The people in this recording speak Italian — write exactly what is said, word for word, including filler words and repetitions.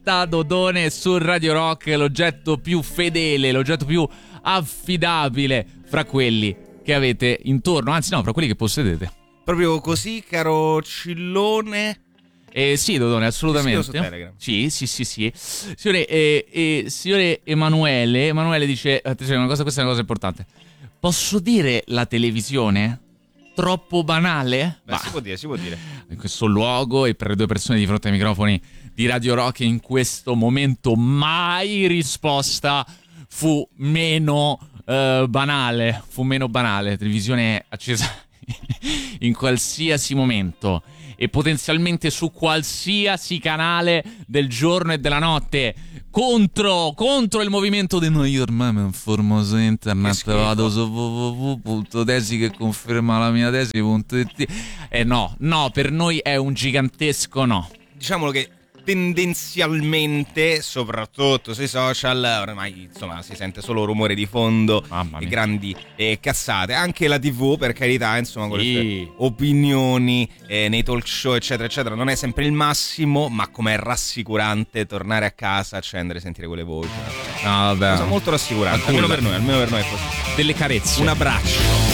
diretta Dodone su Radio Rock, l'oggetto più fedele, l'oggetto più affidabile fra quelli che avete intorno, anzi no, fra quelli che possedete. Proprio così, caro Cillone? Eh, sì, Dodone, assolutamente. Su Telegram. Sì, sì, sì, sì. Signore, eh, eh, signore Emanuele, Emanuele dice, attenzione, una cosa, questa è una cosa importante. Posso dire la televisione? Troppo banale? Beh, si può dire, si può dire. In questo luogo e per le due persone di fronte ai microfoni di Radio Rock in questo momento mai risposta fu meno uh, banale, fu meno banale. Televisione accesa in qualsiasi momento e potenzialmente su qualsiasi canale del giorno e della notte. Contro, contro il movimento di noi ormai mi informo su internet, vado su w w w punto tesi che conferma la mia tesi punto it. E no, no, per noi è un gigantesco no. Diciamolo che tendenzialmente, soprattutto sui social, ormai insomma si sente solo rumore di fondo e grandi eh, cazzate. Anche la tivù, per carità, insomma, con sì. le sue opinioni eh, nei talk show eccetera eccetera, non è sempre il massimo, ma com'è rassicurante tornare a casa, accendere, sentire quelle voci. No, vabbè, cosa molto rassicurante, almeno per noi, almeno per noi è così. Delle carezze, un abbraccio.